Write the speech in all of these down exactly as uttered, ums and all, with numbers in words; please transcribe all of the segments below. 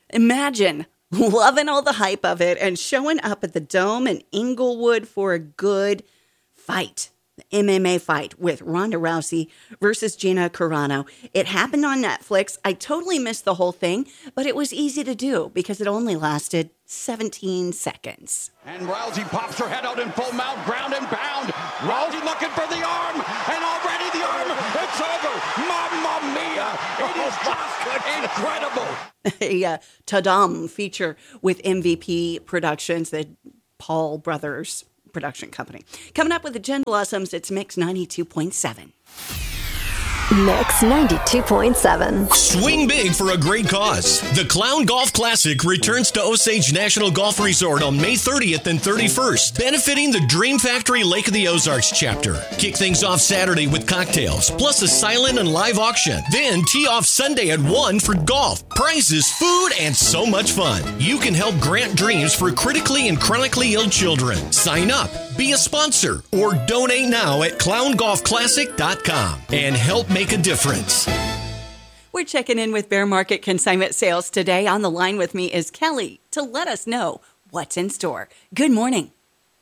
Imagine loving all the hype of it and showing up at the Dome in Inglewood for a good fight. The M M A fight with Ronda Rousey versus Gina Carano. It happened on Netflix. I totally missed the whole thing, but it was easy to do because it only lasted seventeen seconds. And Rousey pops her head out in full mount, ground and pound. Rousey looking for the arm, and already the arm, it's over. Mamma mia, it is just incredible. A uh, Tadam feature with M V P Productions, the Paul Brothers production company. Coming up with the Jen Blossoms, it's Mix ninety-two point seven. Mix ninety-two point seven. Swing big for a great cause. The Clown Golf Classic returns to Osage National Golf Resort on May thirtieth and thirty-first, benefiting the Dream Factory Lake of the Ozarks chapter. Kick things off Saturday with cocktails, plus a silent and live auction. Then tee off Sunday at one for golf, prizes, food, and so much fun. You can help grant dreams for critically and chronically ill children. Sign up, be a sponsor, or donate now at clown golf classic dot com and help make a difference. We're checking in with Bear Market Consignment Sales today. On the line with me is Kelly to let us know what's in store. Good morning.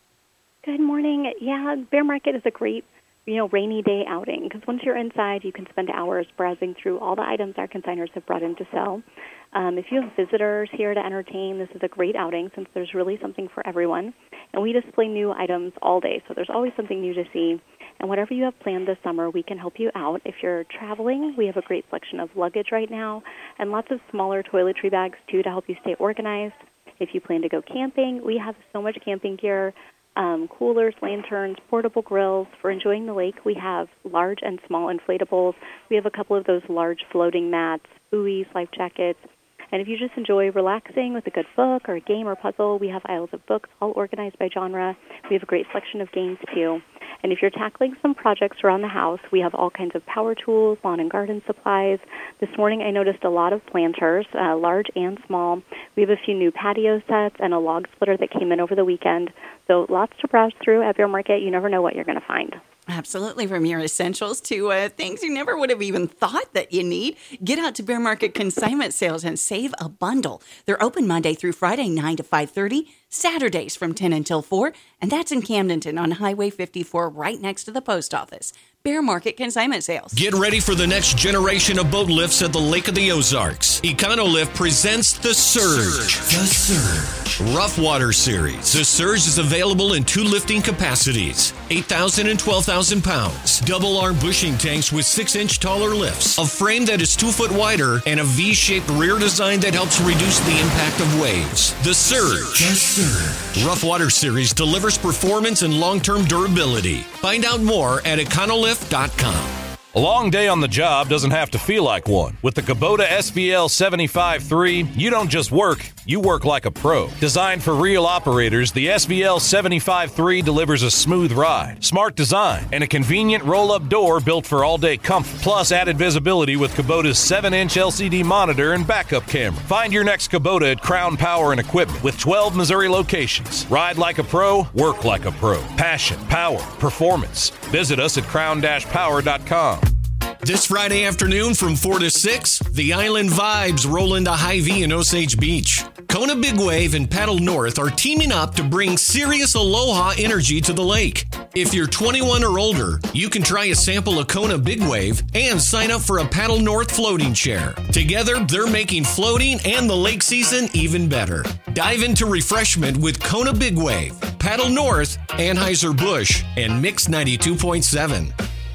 Good morning. Yeah, Bear Market is a great, you know, rainy day outing because once you're inside, you can spend hours browsing through all the items our consigners have brought in to sell. Um, if you have visitors here to entertain, this is a great outing since there's really something for everyone. And we display new items all day, so there's always something new to see. And whatever you have planned this summer, we can help you out. If you're traveling, we have a great selection of luggage right now and lots of smaller toiletry bags, too, to help you stay organized. If you plan to go camping, we have so much camping gear, um, coolers, lanterns, portable grills. For enjoying the lake, we have large and small inflatables. We have a couple of those large floating mats, buoys, life jackets. And if you just enjoy relaxing with a good book or a game or puzzle, we have aisles of books all organized by genre. We have a great selection of games, too. And if you're tackling some projects around the house, we have all kinds of power tools, lawn and garden supplies. This morning I noticed a lot of planters, uh, large and small. We have a few new patio sets and a log splitter that came in over the weekend. So lots to browse through at Bear Market. You never know what you're going to find. Absolutely. From your essentials to uh, things you never would have even thought that you need. Get out to Bear Market Consignment Sales and save a bundle. They're open Monday through Friday, nine to five thirty, Saturdays from ten until four, and that's in Camdenton on Highway fifty-four right next to the post office. Bear Market Consignment Sales. Get ready for the next generation of boat lifts at the Lake of the Ozarks. EconoLift presents the Surge. The Surge. Rough Water Series. The Surge is available in two lifting capacities, eight thousand and twelve thousand pounds. Double arm bushing tanks with six inch taller lifts, a frame that is two foot wider, and a V-shaped rear design that helps reduce the impact of waves. The Surge. The Surge. Rough Water Series delivers performance and long-term durability. Find out more at econolift dot com. A long day on the job doesn't have to feel like one. With the Kubota S V L seventy-five three, you don't just work, you work like a pro. Designed for real operators, the S V L seventy-five three delivers a smooth ride, smart design, and a convenient roll-up door built for all-day comfort. Plus added visibility with Kubota's seven inch L C D monitor and backup camera. Find your next Kubota at Crown Power and Equipment with twelve Missouri locations. Ride like a pro, work like a pro. Passion, power, performance. Visit us at crown dash power dot com. This Friday afternoon from four to six, the Island Vibes roll into Hy-Vee in Osage Beach. Kona Big Wave and Paddle North are teaming up to bring serious aloha energy to the lake. If you're twenty-one or older, you can try a sample of Kona Big Wave and sign up for a Paddle North floating chair. Together, they're making floating and the lake season even better. Dive into refreshment with Kona Big Wave, Paddle North, Anheuser-Busch, and Mix ninety-two point seven.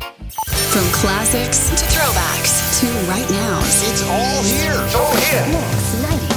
From classics to throwbacks to right now. It's all here. It's all here. Mix ninety-two.